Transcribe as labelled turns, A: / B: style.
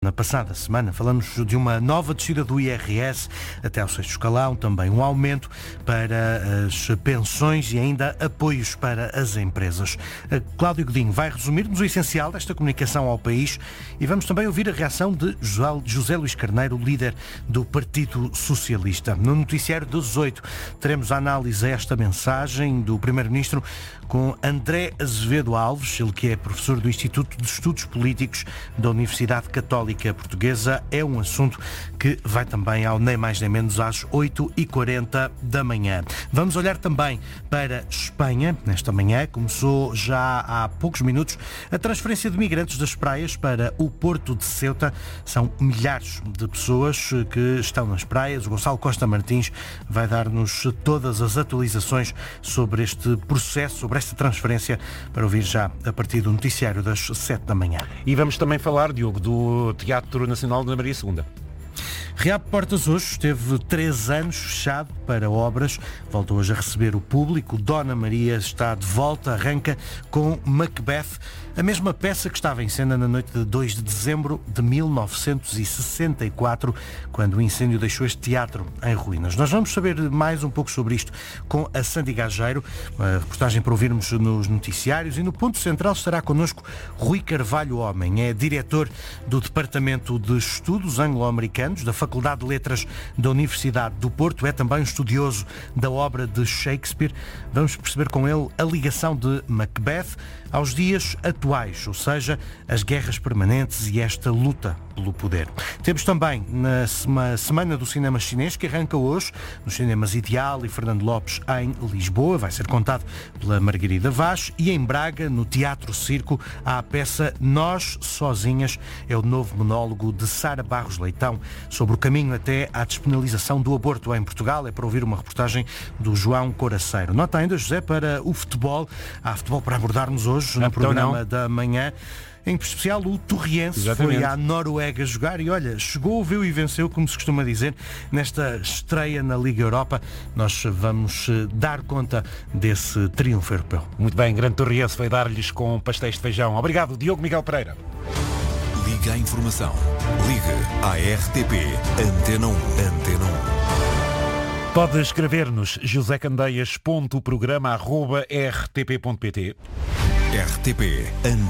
A: Na passada semana falamos de uma nova descida do IRS até ao sexto escalão, também um aumento para as pensões e ainda apoios para as empresas. Cláudio Godinho vai resumir-nos o essencial desta comunicação ao país e vamos também ouvir a reação de José Luís Carneiro, líder do Partido Socialista. No noticiário das 18 teremos a análise a esta mensagem do Primeiro-Ministro com André Azevedo Alves, ele que é professor do Instituto de Estudos Políticos da Universidade Católica Portuguesa. É um assunto que vai também ao nem mais nem menos às 8h40 da manhã. Vamos olhar também para Espanha. Nesta manhã começou já há poucos minutos a transferência de migrantes das praias para o Porto de Ceuta. São milhares de pessoas que estão nas praias. O Gonçalo Costa Martins vai dar-nos todas as atualizações sobre este processo, sobre esta transferência, para ouvir já a partir do noticiário das 7 da manhã.
B: E vamos também falar, Diogo, do Teatro Nacional de Maria II.
A: Reabre portas hoje, esteve 3 anos fechado para obras, voltou hoje a receber o público. Dona Maria está de volta, arranca com Macbeth, a mesma peça que estava em cena na noite de 2 de dezembro de 1964, quando o incêndio deixou este teatro em ruínas. Nós vamos saber mais um pouco sobre isto com a Sandy Gageiro, uma reportagem para ouvirmos nos noticiários, e no ponto central estará connosco Rui Carvalho Homem, é diretor do Departamento de Estudos Anglo-Americanos da Faculdade de Letras da Universidade do Porto, é também um estudioso da obra de Shakespeare. Vamos perceber com ele a ligação de Macbeth aos dias atuais, ou seja, as guerras permanentes e esta luta pelo poder. Temos também na Semana do Cinema Chinês, que arranca hoje nos cinemas Ideal e Fernando Lopes em Lisboa, vai ser contado pela Margarida Vaz, e em Braga, no Teatro Circo, há a peça Nós Sozinhas, é o novo monólogo de Sara Barros Leitão sobre o caminho até à despenalização do aborto em Portugal. É para ouvir uma reportagem do João Coraceiro. Nota ainda, José, para o futebol. Há futebol para abordarmos hoje no programa da manhã. Em especial o Torriense. Exatamente. Foi à Noruega jogar e olha, chegou, viu e venceu, como se costuma dizer, nesta estreia na Liga Europa. Nós vamos dar conta desse triunfo europeu.
B: Muito bem, grande Torriense vai dar-lhes com pastéis de feijão. Obrigado, Diogo Miguel Pereira.
C: Liga à informação. Liga à RTP Antena 1. Antena 1.
B: Pode escrever-nos josecandeias.programa@rtp.pt.
C: RTP Antena